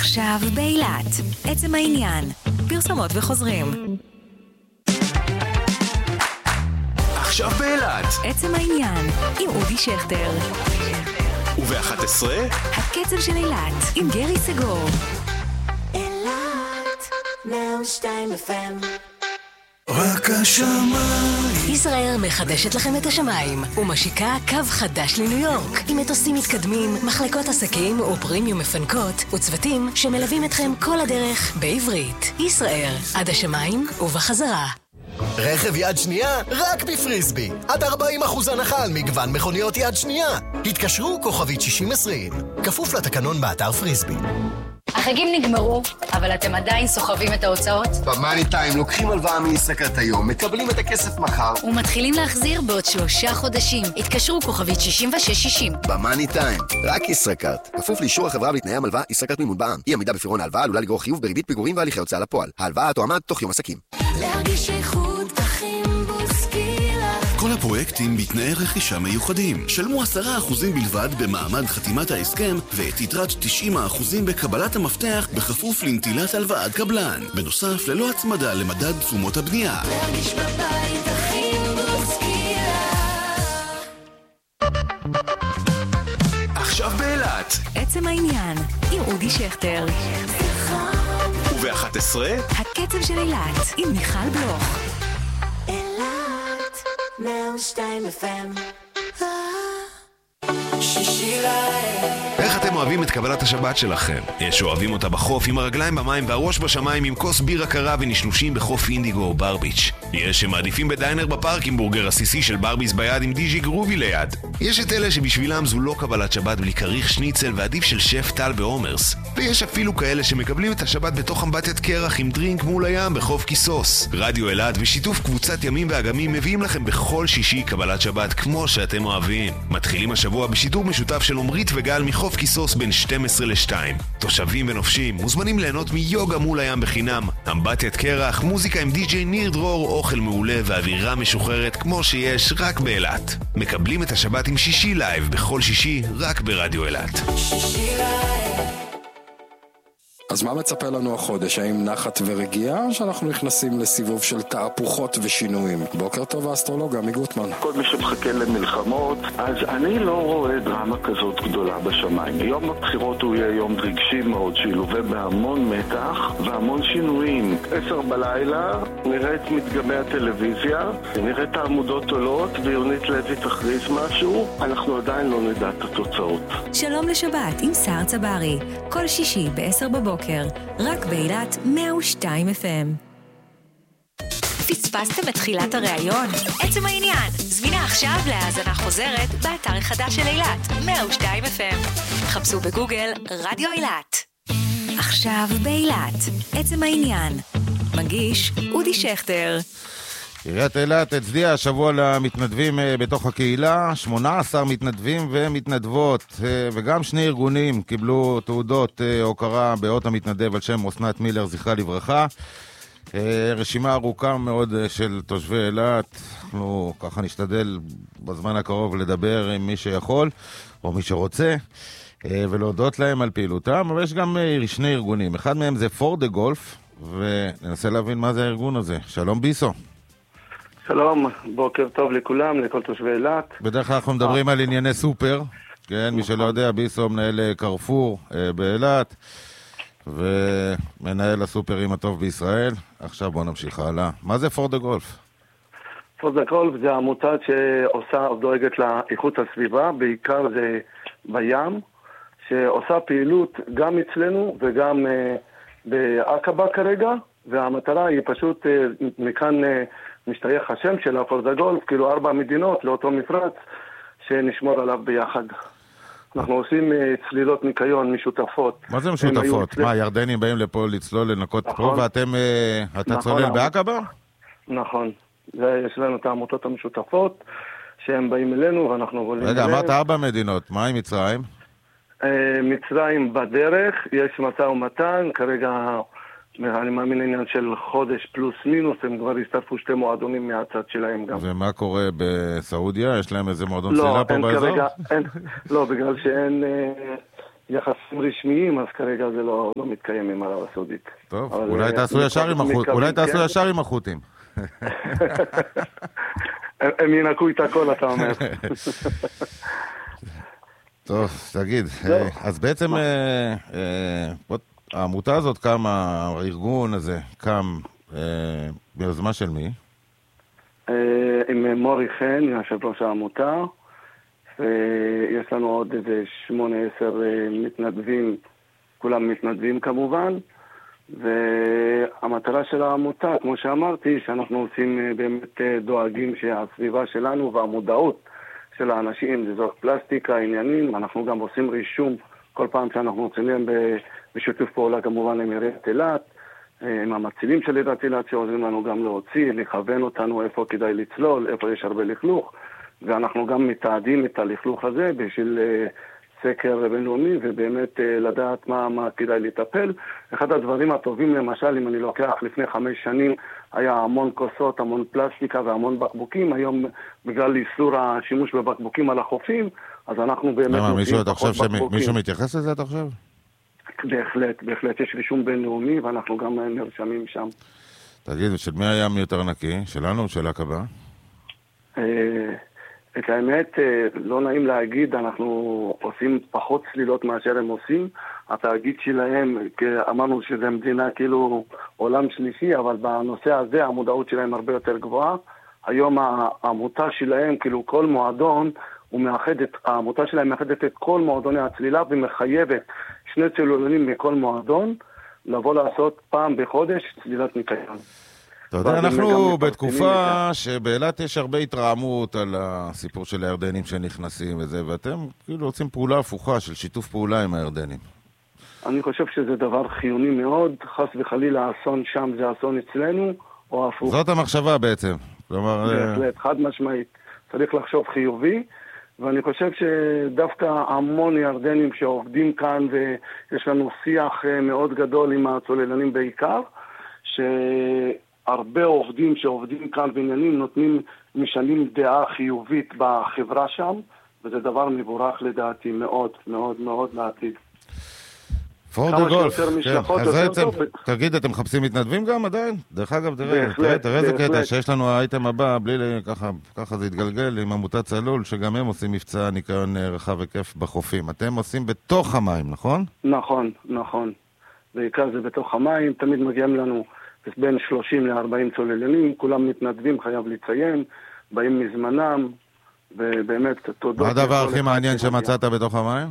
עכשיו באילת, עצם העניין, פרסומות וחוזרים. עכשיו באילת, עצם העניין, עם אודי שכטר. וב-11, הקצב של אילת, עם גרי סגור. אילת, 102 FM. רק השמיים. ישראל מחדשת לכם את השמיים ומשיקה קו חדש לניו יורק עם מטוסים מתקדמים, מחלקות עסקים ופרימיום מפנקות וצוותים שמלווים אתכם כל הדרך בעברית. ישראל, עד השמיים ובחזרה. רכב יד שנייה רק בפריסבי. עד 40% הנחה על מגוון מכוניות יד שנייה. התקשרו כוכבית 6020. כפוף לתקנון באתר פריסבי. החגים נגמרו, אבל אתם עדיין סוחבים את ההוצאות? במאני טיים לוקחים הלוואה מישראכרט היום, מקבלים את הכסף מחר ומתחילים להחזיר בעוד 3 חודשים. התקשרו כוכבית 6660. במאני טיים, רק ישראכרט. כפוף לאישור החברה ולתנאי המלווה, ישראכרט מימון בע"מ. אי עמידה בפירעון ההלוואה עלולה לגרור חיוב בריבית פיגורים והליכי הוצאה לפועל. ההלוואה תואמה תוך יום עסקים. להרגיש איכות בחימבוס קילה. כל הפרויקטים בתנאי רכישה מיוחדים. שלמו 10% בלבד במעמד חתימת ההסכם, ואת יתרת 90% בקבלת המפתח בכפוף לנטילת הלוואת קבלן. בנוסף, ללא הצמדה למדד תשומות הבנייה. להרגיש בבית החימבוס קילה. עכשיו באילת, עצם העניין, עם אודי שכטר. וב-11, הקצב של אילת, עם מיכל בלוך. אילת, 102 FM. איך אתם אוהבים את קבלת השבת שלכם? יש אוהבים אותה בחוף עם הרגליים במים והראש בשמיים עם כוס בירה קרה ונשלושים בחוף אינדיגו או ברביץ'. יש שמעדיפים בדיינר בפארק עם בורגר עסיסי של ברביס ביד עם דיג'י גרובי ליד. יש את אלה שבשבילם זו לא קבלת שבת בלי כריך שניצל ועדיף של שף טל בעומרס. ויש אפילו כאלה שמקבלים את השבת בתוך אמבטיית קרח עם דרינק מול הים בחוף כיסוס. רדיו אילת ושיתוף קבוצת ימים ואגמים מביאים לכם בכל שישי קבלת שבת כמו שאתם אוהבים. מתחילים השבוע בשידור משותף של עומרית וגל מחוף כיסוס בין 12 ל-2. תושבים ונופשים מוזמנים ליהנות מיוגה מול הים בחינם, אמבטיית קרח, מוזיקה עם די-ג'יי ניר דרור, אוכל מעולה ואווירה משוחררת כמו שיש רק באילת. מקבלים את השבת עם שישי לייב בכל שישי רק ברדיו אילת. אז מה מצפה לנו החודש? האם נחת ורגיעה, או שאנחנו נכנסים לסיבוב של תהפוכות ושינויים? בוקר טוב, האסטרולוג עמי גוטמן. כל מי שמחכה למלחמות, אז אני לא רואה דרמה כזאת גדולה בשמיים. יום הבחירות הוא יהיה יום רגשי מאוד, שילווה בהמון מתח והמון שינויים. 10 בלילה, נראה את מדגמי הטלוויזיה, נראה את העמודות עולות, ויונית לוי תכריז משהו, אנחנו עדיין לא נדע את התוצאות. שלום לשבת עם סער צברי, כל שישי ב-10 בבוקר, רק באילת 102 FM. פספסתם את תחילת הראיון? עצם העניין, זמינה עכשיו להאזנה חוזרת באתר החדש של אילת 102 FM. חפשו בגוגל רדיו אילת. עכשיו באילת, עצם העניין, מגיש אודי שכטר. עיריית אילת הצדיעה השבוע למתנדבים בתוך הקהילה, 18 מתנדבים ומתנדבות, וגם 2 ארגונים קיבלו תעודות הוקרה באות המתנדב על שם אסנת מילר, זכרה לברכה. רשימה ארוכה מאוד של תושבי אילת. אנחנו ככה נשתדל בזמן הקרוב לדבר עם מי שיכול או מי שרוצה ולהודות להם על פעילותם, אבל יש גם 2 ארגונים. אחד מהם זה פור דה גולף, וננסה להבין מה זה הארגון הזה. שלום ביסו. שלום, בוקר טוב לכולם, לכל תושבי אילת. בדרך כלל אנחנו מדברים על ענייני סופר, כן, מי שלא יודע, ביסו מנהל קרפור באילת, ומנהל הסופרים הטוב בישראל. עכשיו בואו נמשיך הלאה. מה זה פור דה גולף? פור דה גולף זה עמותה שעושה, דואגת לאיכות הסביבה, בעיקר זה בים, שעושה פעילות גם אצלנו וגם בעקבה כרגע, והמטרה היא פשוט מכאן משתייך השם שלה, פור דה גולף, כאילו 4 מדינות לאותו מפרץ שנשמור עליו ביחד. אנחנו עושים צלילות ניקיון משותפות. מה זה משותפות? מה, ירדנים באים לפה לצלול, לנקות פה, ואתם, אתה צולל בעקבה? נכון. יש לנו את העמותות המשותפות, שהם באים אלינו ואנחנו עולים אליהם. רגע, אמרת 4 מדינות, מה עם מצרים? מצרים בדרך, יש משא ומתן, כרגע אני מאמין עניין של חודש פלוס מינוס, הם כבר הסתרפו 2 מועדונים מהצד שלהם גם. ומה קורה בסעודיה? יש להם איזה מועדון צלילה פה באזור? לא, בגלל שאין יחסים רשמיים, אז כרגע זה לא מתקיים עם ערב הסעודית. טוב, אולי תעשו ישר עם החות'ים. הם ינקו את הכל, אתה אומר. טוב, תגיד, אז בעצם העמותה הזאת קם, הארגון הזה קם ביוזמה של מי? עם מורי חן, יושב ראש העמותה, ויש לנו עוד איזה 8-10 מתנדבים, כולם מתנדבים כמובן, והמטרה של העמותה, כמו שאמרתי, שאנחנו עושים באמת דואגים שהסביבה שלנו והמודעות של האנשים, לזרוק פלסטיקה, עניינים, אנחנו גם עושים רישום כל פעם שאנחנו עושים בשיתוף פעולה כמובן עם עיריית אילת, עם המצילים של עיריית אילת שעוזרים לנו גם להוציא, לכוון אותנו איפה כדאי לצלול, איפה יש הרבה לכלוך, ואנחנו גם מתעדים את הלכלוך הזה בשביל סקר בינלאומי, ובאמת לדעת מה כדאי לטפל. אחד הדברים הטובים למשל, אם אני לוקח לפני 5 שנים, היה המון כוסות, המון פלסטיקה והמון בקבוקים. היום בגלל איסור השימוש בבקבוקים על החופים, אז אנחנו באמת... למה, אתה חושב שמישהו מתייחס לזה, אתה חושב? בהחלט יש רישום בינלאומי, ואנחנו גם נרשמים שם. תגיד, של מי הים יותר נקי? שלנו או של עקבה? את האמת, לא נעים להגיד, אנחנו עושים פחות צלילות מאשר הם עושים. התאגיד שלהם, אמרנו שזה מדינה כאילו עולם שלישי, אבל בנושא הזה המודעות שלהם הרבה יותר גבוהה. היום העמותה שלהם, כאילו כל מועדון, העמותה שלהם מאחדת את כל מועדוני הצלילה, ומחייבת 2 צוללנים מכל מועדון, לבוא לעשות פעם בחודש צלילת ניקיון. אתה יודע, אנחנו בתקופה שבאילת יש הרבה התרעמות על הסיפור של הירדנים שנכנסים וזה, ואתם כאילו רוצים פעולה הפוכה של שיתוף פעולה עם הירדנים. אני חושב שזה דבר חיוני מאוד, חס וחלילה האסון שם זה אסון אצלנו, או הפוך. זאת המחשבה בעצם. בהחלט, חד משמעית. צריך לחשוב חיובי, ואני חושב שדווקא המון ירדנים שעובדים כאן, ויש לנו שיח מאוד גדול עם הצוללנים בעיקר, הרבה עובדים שעובדים כאן בעניינים משנים דעה חיובית בחברה שם, וזה דבר מבורך לדעתי מאוד מאוד מאוד לעתיד. פור דה גולף, תגיד, אתם מחפשים מתנדבים גם עדיין? דרך אגב, תראה איזה קטע שיש לנו האייטם הבא, בלי ככה זה יתגלגל עם עמותת צלול, שגם הם עושים מבצע ניקיון רחב וכיף בחופים. אתם עושים בתוך המים, נכון? נכון. בעיקר זה בתוך המים, תמיד מגיעים לנו בין 30 ל-40 צוללנים, כולם מתנדבים, חייב לציין, באים מזמנם, ובאמת תודות. מה הדבר הכי מעניין שמצאת בתוך המים?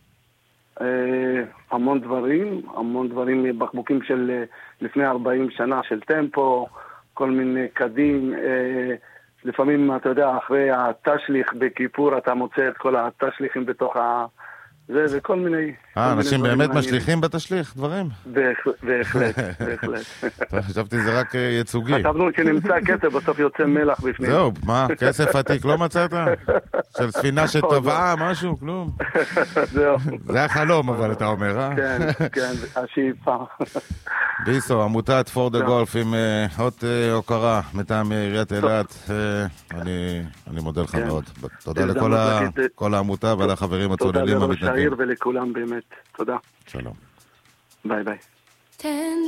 המון דברים, בקבוקים של לפני 40 שנה של טמפו, כל מיני קדים, לפעמים אתה יודע, אחרי התשליך בכיפור אתה מוצא את כל התשליכים בתוך זה כל מיני... אנשים באמת משליכים בתשליך דברים? בהחלט. חשבתי זה רק ייצוגי. חשבנו שנמצא כסף, בסוף יוצא מלח בפנים. זהו, מה? כסף עתיק לא מצאת? של ספינה שטבעה, משהו? כלום? זהו. זה החלום, אבל אתה אומר, אה? כן, השאיפה. ביסו, עמותת פור דה גולף עם אות הוקרה מטעם עיריית אילת. אני מודה לך מאוד. תודה לכל העמותה ולחברים הצוללים המתנדבים. העיר ולכולם באמת. תודה. שלום. ביי ביי.